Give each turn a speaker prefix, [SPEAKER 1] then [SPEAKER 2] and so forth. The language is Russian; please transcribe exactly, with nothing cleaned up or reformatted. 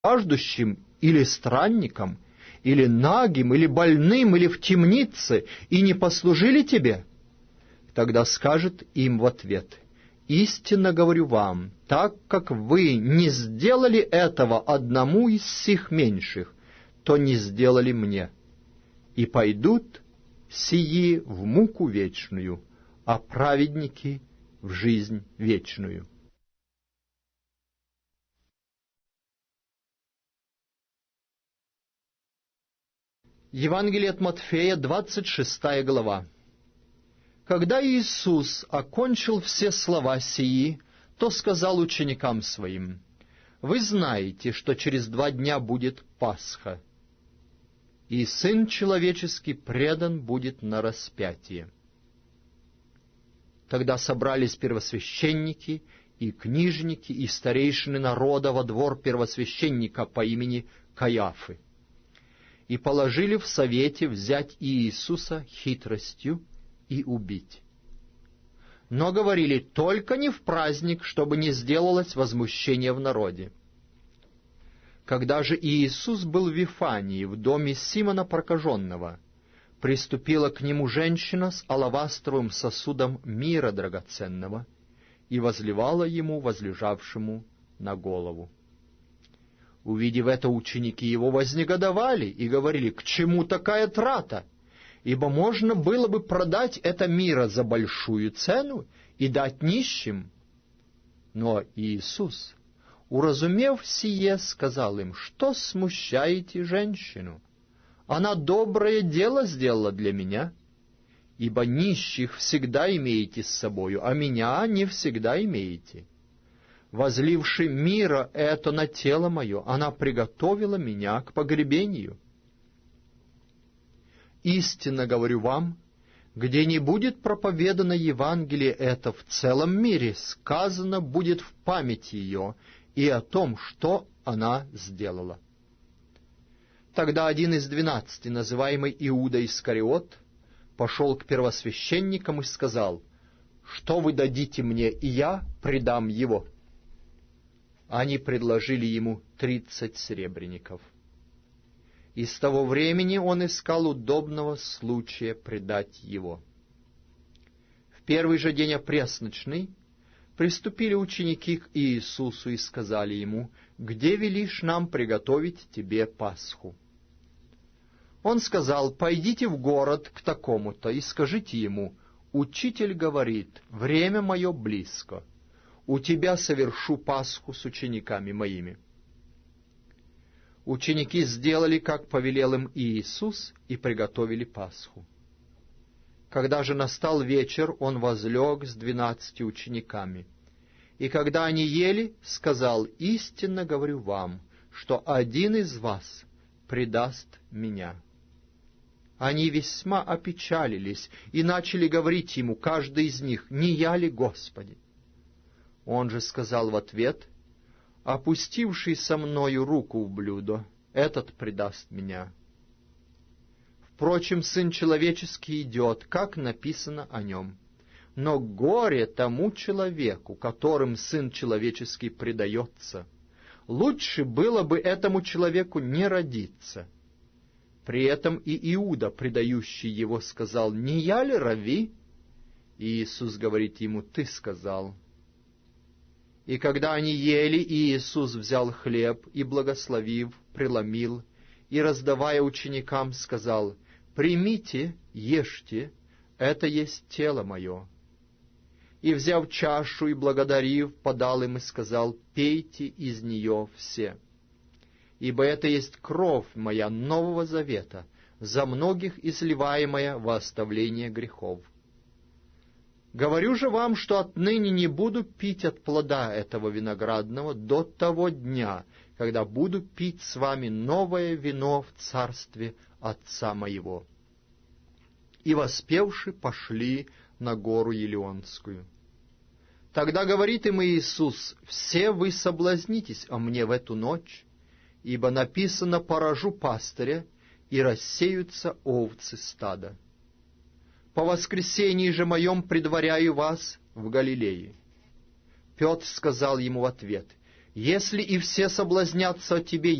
[SPEAKER 1] страждущим или странником, или нагим, или больным, или в темнице, и не послужили тебе? Тогда скажет им в ответ: истинно говорю вам, так как вы не сделали этого одному из сих меньших, то не сделали мне. И пойдут сии в муку вечную, а праведники в жизнь вечную. Евангелие от Матфея, двадцать шестая глава. Когда Иисус окончил все слова сии, то сказал ученикам Своим: «Вы знаете, что через два дня будет Пасха, и Сын Человеческий предан будет на распятие». Тогда собрались первосвященники и книжники и старейшины народа во двор первосвященника по имени Каяфы, и положили в совете взять Иисуса хитростью и убить. Но говорили: только не в праздник, чтобы не сделалось возмущение в народе. Когда же Иисус был в Вифании, в доме Симона Прокаженного, приступила к нему женщина с алавастровым сосудом мира драгоценного и возливала ему, возлежавшему на голову. Увидев это, ученики его вознегодовали и говорили: к чему такая трата? Ибо можно было бы продать это мира за большую цену и дать нищим. Но Иисус, уразумев сие, сказал им: что смущаете женщину? Она доброе дело сделала для меня. Ибо нищих всегда имеете с собою, а меня не всегда имеете. Возливши мира это на тело мое, она приготовила меня к погребению. Истинно говорю вам, где не будет проповедано Евангелие это в целом мире, сказано будет в память ее и о том, что она сделала. Тогда один из двенадцати, называемый Иуда Искариот, пошел к первосвященникам и сказал: что вы дадите мне, и я предам его. Они предложили ему тридцать серебряников. И с того времени он искал удобного случая предать его. В первый же день опресночный приступили ученики к Иисусу и сказали ему: где велишь нам приготовить тебе Пасху? Он сказал: пойдите в город к такому-то и скажите ему: учитель говорит, время мое близко, у тебя совершу Пасху с учениками моими. Ученики сделали, как повелел им Иисус, и приготовили Пасху. Когда же настал вечер, он возлег с двенадцати учениками. И когда они ели, сказал: истинно говорю вам, что один из вас предаст меня. Они весьма опечалились и начали говорить ему, каждый из них: не я ли, Господи? Он же сказал в ответ: опустивший со мною руку в блюдо, этот предаст меня. Впрочем, Сын Человеческий идет, как написано о нем. Но горе тому человеку, которым Сын Человеческий предается. Лучше было бы этому человеку не родиться. При этом и Иуда, предающий его, сказал: не я ли, Рави? И Иисус говорит ему: ты сказал. И когда они ели, Иисус взял хлеб и, благословив, преломил, и, раздавая ученикам, сказал: примите, ешьте, это есть тело мое. И, взяв чашу и благодарив, подал им и сказал: пейте из нее все. Ибо это есть кровь моя нового завета, за многих изливаемая во оставление грехов. Говорю же вам, что отныне не буду пить от плода этого виноградного до того дня, когда буду пить с вами новое вино в царстве Отца моего. И воспевши пошли на гору Елеонскую. Тогда говорит им Иисус: все вы соблазнитесь о мне в эту ночь, ибо написано: поражу пастыря, и рассеются овцы стада. По воскресении же моем предваряю вас в Галилее. Петр сказал ему в ответ: Если и все соблазнятся тебе